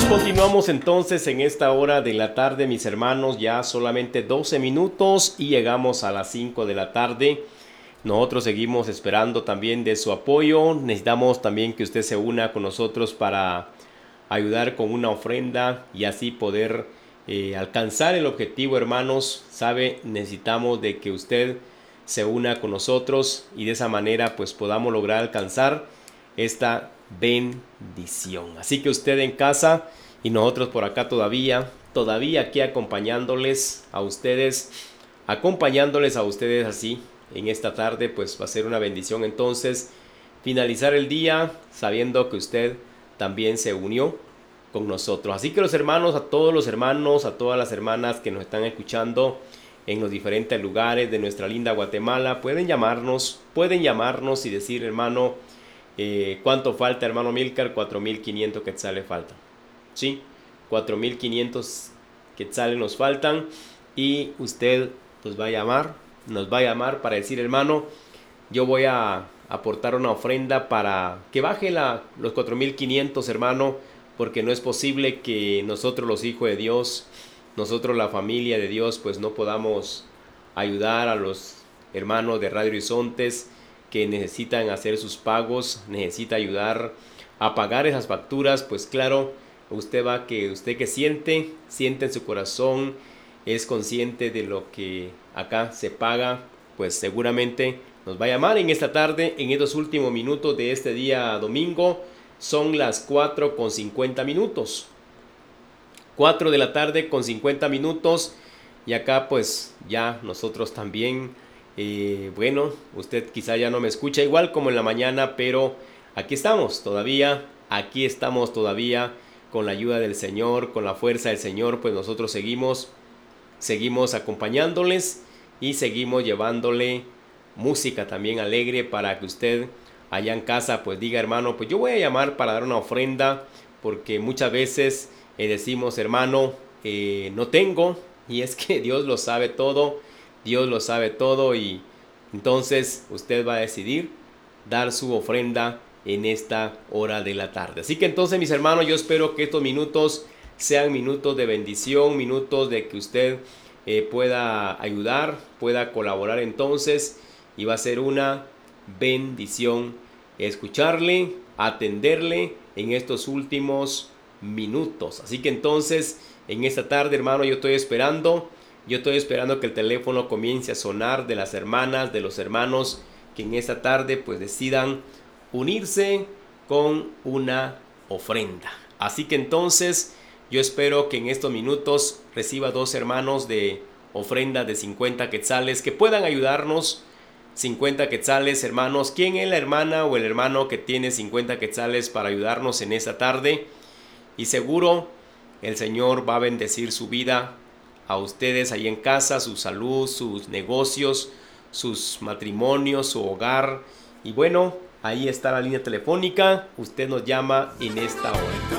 Continuamos entonces en esta hora de la tarde, mis hermanos, ya solamente 12 minutos y llegamos a las 5 de la tarde. Nosotros seguimos esperando también de su apoyo. Necesitamos también que usted se una con nosotros para ayudar con una ofrenda y así poder alcanzar el objetivo, hermanos. Sabe, necesitamos de que usted se una con nosotros y de esa manera pues podamos lograr alcanzar esta bendición. Así que usted en casa y nosotros por acá todavía aquí acompañándoles a ustedes así en esta tarde, pues va a ser una bendición entonces finalizar el día sabiendo que usted también se unió con nosotros. Así que los hermanos, a todos los hermanos, a todas las hermanas que nos están escuchando en los diferentes lugares de nuestra linda Guatemala, pueden llamarnos y decir, hermano, ¿cuánto falta, hermano Milcar? 4,500 quetzales faltan. ¿Sí? 4,500 quetzales nos faltan y usted nos va a llamar para decir, hermano, yo voy a aportar una ofrenda para que baje los 4,500, hermano, porque no es posible que nosotros los hijos de Dios, nosotros la familia de Dios, pues no podamos ayudar a los hermanos de Radio Horizontes que necesitan hacer sus pagos, necesita ayudar a pagar esas facturas. Pues claro, usted que siente en su corazón, es consciente de lo que acá se paga, pues seguramente nos va a llamar en esta tarde, en estos últimos minutos de este día domingo. Son las 4:50. 4 de la tarde con 50 minutos. Y acá pues ya nosotros también, bueno, usted quizá ya no me escucha igual como en la mañana, pero aquí estamos todavía con la ayuda del Señor, con la fuerza del Señor, pues nosotros seguimos acompañándoles y seguimos llevándole música también alegre para que usted allá en casa pues diga, hermano, pues yo voy a llamar para dar una ofrenda, porque muchas veces decimos, hermano, no tengo, y es que Dios lo sabe todo y entonces usted va a decidir dar su ofrenda en esta hora de la tarde. Así que entonces, mis hermanos, yo espero que estos minutos sean minutos de bendición, minutos de que usted pueda ayudar, pueda colaborar entonces, y va a ser una bendición escucharle, atenderle en estos últimos minutos. Así que entonces, en esta tarde, hermano, yo estoy esperando que el teléfono comience a sonar de las hermanas, de los hermanos que en esta tarde pues decidan unirse con una ofrenda. Así que entonces yo espero que en estos minutos reciba 2 hermanos de ofrenda de 50 quetzales que puedan ayudarnos. 50 quetzales, hermanos. ¿Quién es la hermana o el hermano que tiene 50 quetzales para ayudarnos en esta tarde? Y seguro el Señor va a bendecir su vida, a ustedes ahí en casa, su salud, sus negocios, sus matrimonios, su hogar. Y bueno, ahí está la línea telefónica. Usted nos llama en esta hora.